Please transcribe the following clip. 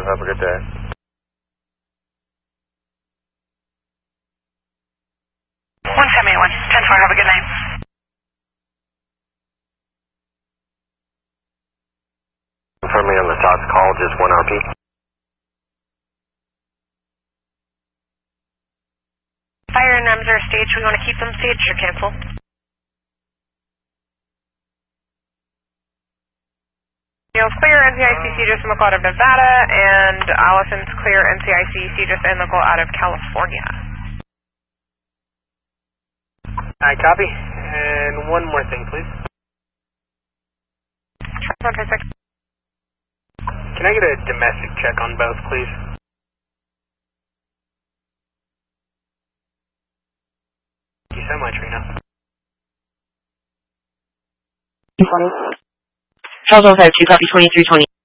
Have a good day. One 10-4, have a good night. For me on the TOTS call, just 1 RP. Fire and REMs are staged. We want to keep them staged or cancel. Daniel's clear, NCIC Cedars out of Nevada, and Allison's clear, NCIC Cedars out of California. Alright, copy. And one more thing, please. 156. Can I get a domestic check on both, please? Thank you so much, Reno. 20. Charles 152, copy 2320.